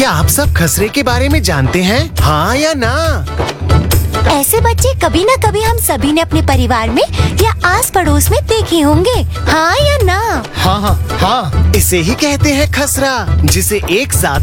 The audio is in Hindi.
क्या आप सब खसरे के बारे में जानते हैं? हाँ या ना? ऐसे बच्चे कभी न कभी हम सभी ने अपने परिवार में या आस पड़ोस में देखे होंगे। हाँ या ना? हाँ हाँ हाँ, इसे ही कहते हैं खसरा, जिसे एक साथ